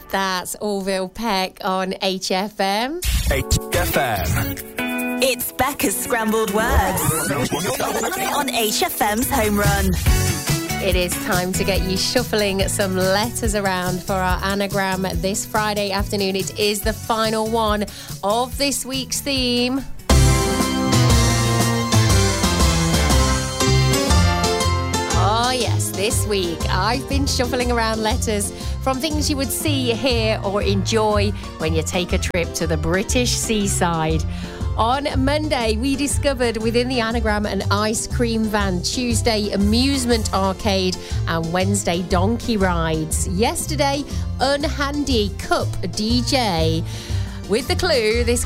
That's Orville Peck on HFM. HFM. It's Becca's Scrambled Words on HFM's Home Run. It is time to get you shuffling some letters around for our anagram this Friday afternoon. It is the final one of this week's theme. Oh yes, this week I've been shuffling around letters from things you would see, hear or enjoy when you take a trip to the British seaside. On Monday, we discovered within the anagram an ice cream van, Tuesday, amusement arcade, and Wednesday, donkey rides. Yesterday, unhandy cup DJ. With the clue, this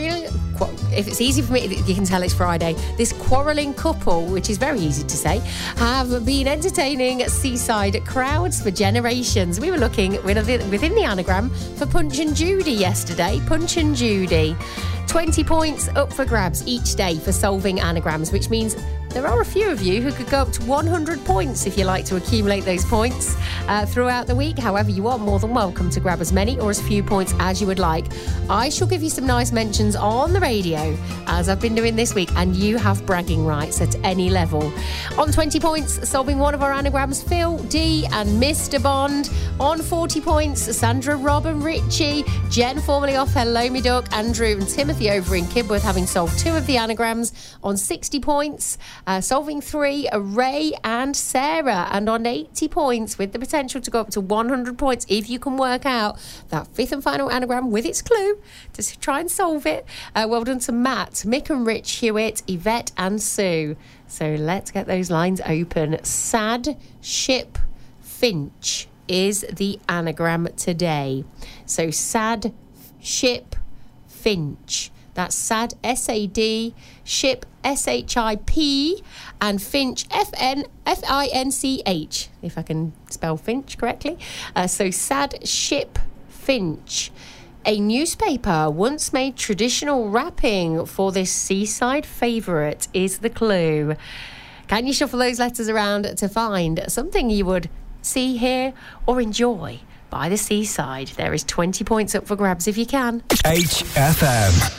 if it's easy for me, you can tell it's Friday. This quarrelling couple, which is very easy to say, have been entertaining seaside crowds for generations. We were looking within the anagram for Punch and Judy yesterday. Punch and Judy. 20 points up for grabs each day for solving anagrams, which means there are a few of you who could go up to 100 points if you like to accumulate those points throughout the week. However, you are more than welcome to grab as many or as few points as you would like. I shall give you some nice mentions on the radio, as I've been doing this week, and you have bragging rights at any level. On 20 points, solving one of our anagrams, Phil D and Mr. Bond. On 40 points, Sandra, Rob and Richie. Jen, formerly off Hello Me Duck. Andrew and Timothy over in Kibworth, having solved two of the anagrams. On 60 points, solving three, Ray and Sarah. And on 80 points, with the potential to go up to 100 points if you can work out that fifth and final anagram with its clue to try and solve it. Well done to Matt, Mick and Rich, Hewitt, Yvette and Sue. So let's get those lines open. Sad Ship Finch is the anagram today. So Sad Ship Finch. That's Sad, S-A-D, Ship, S-H-I-P, and Finch, F-N-F-I-N-C-H, if I can spell Finch correctly. So Sad Ship Finch. A newspaper once made traditional wrapping for this seaside favourite is the clue. Can you shuffle those letters around to find something you would see, hear or enjoy by the seaside? There is 20 points up for grabs if you can. HFM.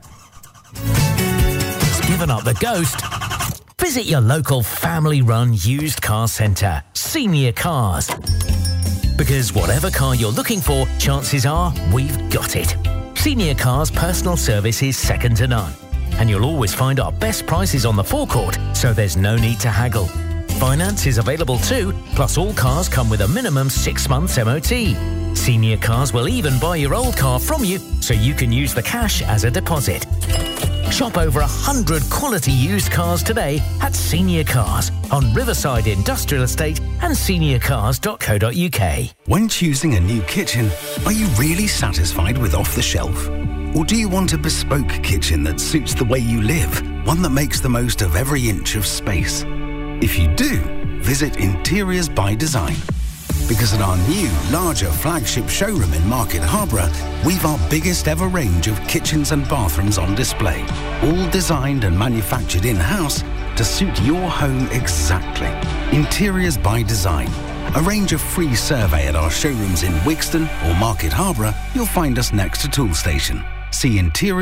Given up the ghost? Visit your local family-run used car centre, Senior Cars. Because whatever car you're looking for, chances are we've got it. Senior Cars' personal service is second to none. And you'll always find our best prices on the forecourt, so there's no need to haggle. Finance is available too, plus all cars come with a minimum 6 months MOT. Senior Cars will even buy your old car from you, so you can use the cash as a deposit. Shop over 100 quality used cars today at Senior Cars on Riverside Industrial Estate and seniorcars.co.uk. When choosing a new kitchen, are you really satisfied with off the shelf? Or do you want a bespoke kitchen that suits the way you live, one that makes the most of every inch of space? If you do, visit Interiors by Design. Because at our new, larger flagship showroom in Market Harborough, we've our biggest ever range of kitchens and bathrooms on display, all designed and manufactured in-house to suit your home exactly. Interiors by Design. Arrange a free survey at our showrooms in Wixton or Market Harborough. You'll find us next to Tool Station. See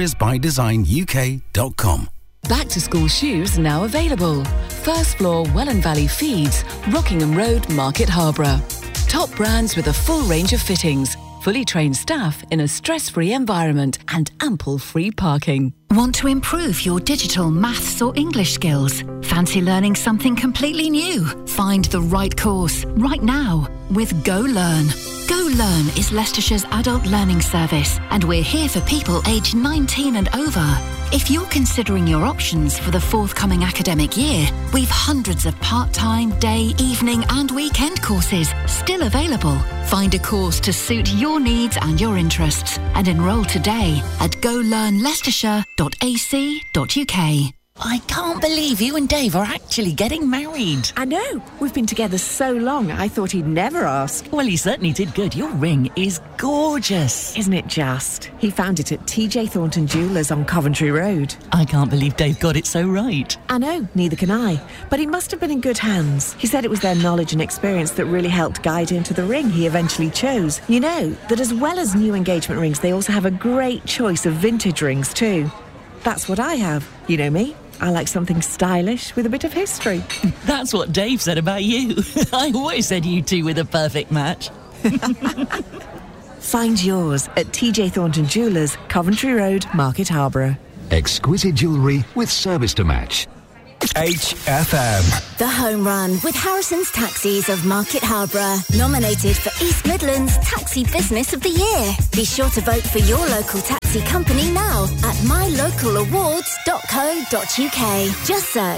interiorsbydesignuk.com. Back to school shoes now available. First floor Welland Valley Feeds, Rockingham Road, Market Harborough. Top brands with a full range of fittings, fully trained staff in a stress-free environment and ample free parking. Want to improve your digital, maths or English skills? Fancy learning something completely new? Find the right course right now with Go Learn. Go Learn is Leicestershire's adult learning service, and we're here for people aged 19 and over. If you're considering your options for the forthcoming academic year, we've hundreds of part-time, day, evening and weekend courses still available. Find a course to suit your needs and your interests and enrol today at golearnleicestershire.ac.uk. I can't believe you and Dave are actually getting married. I know. We've been together so long, I thought he'd never ask. Well, he certainly did good. Your ring is gorgeous. Isn't it just? He found it at TJ Thornton Jewellers on Coventry Road. I can't believe Dave got it so right. I know, neither can I. But he must have been in good hands. He said it was their knowledge and experience that really helped guide him to the ring he eventually chose. You know, that as well as new engagement rings, they also have a great choice of vintage rings too. That's what I have. You know me. I like something stylish with a bit of history. That's what Dave said about you. I always said you two were the perfect match. Find yours at TJ Thornton Jewellers, Coventry Road, Market Harborough. Exquisite jewellery with service to match. HFM. The Home Run with Harrison's Taxis of Market Harborough. Nominated for East Midlands Taxi Business of the Year. Be sure to vote for your local taxi company now at mylocalawards.co.uk. Just search